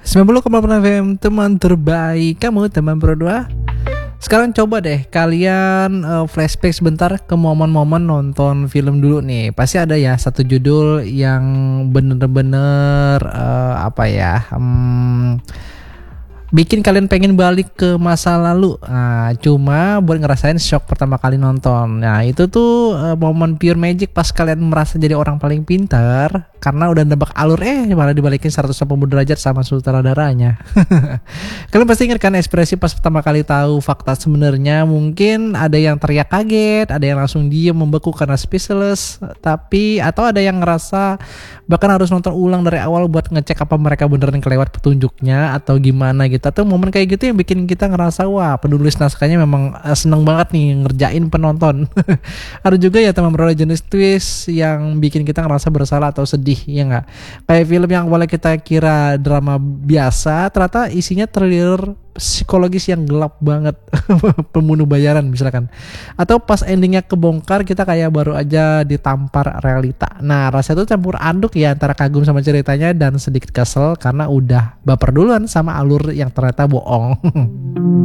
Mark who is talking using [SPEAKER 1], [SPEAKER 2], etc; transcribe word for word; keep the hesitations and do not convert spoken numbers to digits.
[SPEAKER 1] sembilan puluh koma delapan F M, teman terbaik kamu, teman berdua. Sekarang coba deh kalian uh, flashback sebentar ke momen-momen nonton film dulu nih. Pasti ada ya satu judul yang bener-bener uh, apa ya hmm, bikin kalian pengen balik ke masa lalu. Nah, cuma buat ngerasain shock pertama kali nonton. Nah, itu tuh uh, momen pure magic pas kalian merasa jadi orang paling pintar karena udah nebak alur, eh malah dibalikin seratus delapan puluh derajat sama sutradaranya. Kalian pasti ingat kan ekspresi pas pertama kali tahu fakta sebenarnya. Mungkin ada yang teriak kaget, ada yang langsung diem membeku karena speechless, tapi atau ada yang ngerasa bahkan harus nonton ulang dari awal buat ngecek apa mereka beneran kelewat petunjuknya atau gimana gitu. Atau momen kayak gitu yang bikin kita ngerasa wah, penulis naskahnya memang uh, seneng banget nih ngerjain penonton. Ada juga ya teman beroleh jenis twist yang bikin kita ngerasa bersalah atau sedih, ya nggak? Kayak film yang awalnya kita kira drama biasa, ternyata isinya thriller psikologis yang gelap banget. Pembunuh bayaran misalkan. Atau pas endingnya kebongkar, kita kayak baru aja ditampar realita. Nah, rasa itu campur aduk ya antara kagum sama ceritanya dan sedikit kesel karena udah baper duluan sama alur yang ternyata bohong.